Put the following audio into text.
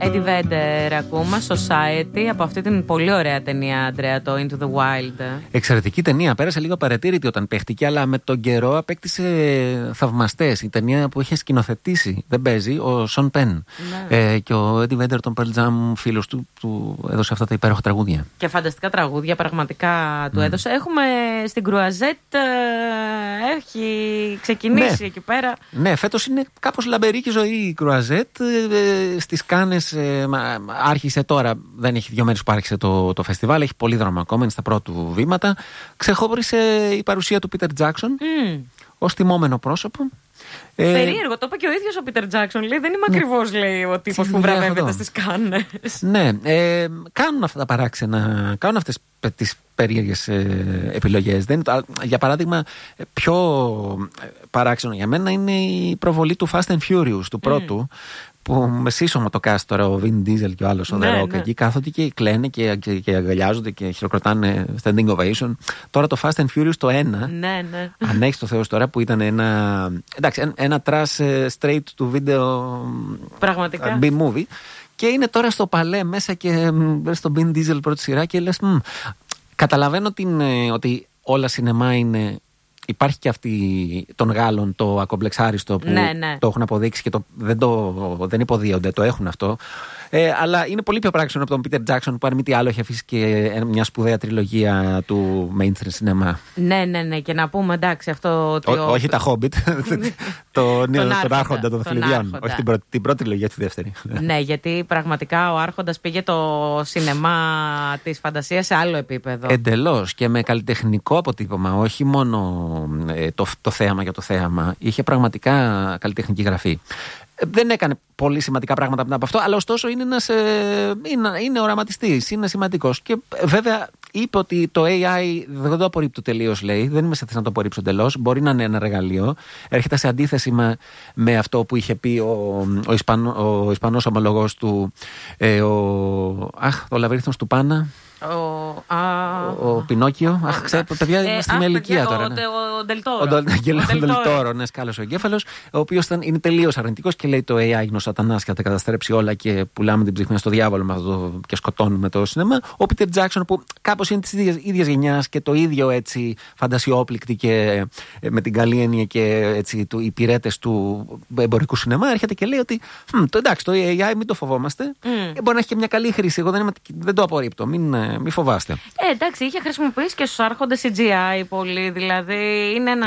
Eddie Vedder ακούμε, Society, από αυτή την πολύ ωραία ταινία, Αντρέα, το Into the Wild. Εξαιρετική ταινία. Πέρασε λίγο παρατήρητη όταν παίχτηκε, αλλά με τον καιρό απέκτησε θαυμαστές. Η ταινία που είχε σκηνοθετήσει, δεν παίζει, ο Σον Πεν. Ναι. Και ο Eddie Vedder, τον Pearl Jam φίλος του έδωσε αυτά τα υπέροχα τραγούδια. Και φανταστικά τραγούδια, πραγματικά του έδωσε. Έχουμε στην Κρουαζέτ, έχει ξεκινήσει εκεί πέρα. Ναι, φέτος είναι κάπως λαμπερή ζωή η Κρουαζέτ. Στις Κάνες άρχισε τώρα, δεν έχει 2 μέρες που άρχισε το φεστιβάλ, έχει πολύ δρόμο ακόμα, είναι στα πρώτα βήματα. Ξεχώρισε η παρουσία του Πίτερ Τζάκσον ως τιμόμενο πρόσωπο. Περίεργο, το είπε και ο ίδιος ο Πίτερ Τζάκσον. Λέει, δεν είμαι ακριβώς, λέει, ο τύπος που βραβεύεται στις Κάνες. Ναι, κάνουν αυτά τα παράξενα, κάνουν αυτές τις περίεργες επιλογές. Για παράδειγμα, πιο παράξενο για μένα είναι η προβολή του Fast and Furious, του πρώτου, που με σύσσωμο το cast τώρα, ο Vin Diesel και ο άλλος, ο The Rock, εκεί κάθονται και κλαίνε και αγκαλιάζονται και χειροκροτάνε standing ovation. Τώρα το Fast and Furious το 1, αν έχεις το Θεός τώρα, που ήταν ένα trash straight to video B-movie, και είναι τώρα στο παλέ μέσα και στο Vin Diesel πρώτη σειρά και λες, καταλαβαίνω ότι όλα σινεμά είναι. Υπάρχει και αυτή των Γάλλων το ακομπλεξάριστο που το έχουν αποδείξει και δεν υποδίονται, το έχουν αυτό. Αλλά είναι πολύ πιο πράξενο από τον Πίτερ Τζάκσον, που αν μη τι άλλο έχει αφήσει και μια σπουδαία τριλογία του mainstream σινεμά. Ναι, και να πούμε, εντάξει, αυτό. Όχι τα Hobbit, τον Άρχοντα των Δαχτυλιδιών. Όχι την πρώτη τριλογία, τη δεύτερη. Ναι, γιατί πραγματικά ο Άρχοντας πήγε το σινεμά της φαντασίας σε άλλο επίπεδο. Εντελώς, και με καλλιτεχνικό αποτύπωμα, όχι μόνο το θέαμα για το θέαμα. Είχε πραγματικά καλλιτεχνική γραφή. Δεν έκανε πολύ σημαντικά πράγματα από αυτό, αλλά ωστόσο είναι οραματιστής, είναι σημαντικός. Και βέβαια είπε ότι το AI δεν το απορρίπτω τελείως, λέει. Δεν είμαι σε θέση να το απορρίψω εντελώς. Μπορεί να είναι ένα εργαλείο. Έρχεται σε αντίθεση με αυτό που είχε πει ο Ισπανός ομολογός του, ο Λαβύριθμος του Πάνα. Ο Πινόκιο. Ξέρετε, παιδιά, είμαστε στην ηλικία τώρα. Ο Ντελτόρο. Ο Ντελτόρο, ναι, σκάλωσε ο εγκέφαλος, ο οποίος είναι τελείως αρνητικός και λέει το AI είναι ο σατανάς και θα τα καταστρέψει όλα και πουλάμε την ψυχή στο διάβολο με αυτό και σκοτώνουμε το σινεμά. Ο Πίτερ Τζάκσον, που κάπως είναι της ίδιας γενιάς και το ίδιο έτσι φαντασιόπληκτη και με την καλή έννοια και έτσι οι υπηρέτες του εμπορικού σινεμά, έρχεται και λέει ότι εντάξει, το AI μην το φοβόμαστε. Μπορεί να έχει και μια καλή χρήση. Εγώ δεν το απορρίπτω. Μην φοβάστε. Εντάξει, είχε χρησιμοποιήσει και στους Άρχοντες CGI πολύ, δηλαδή είναι ένα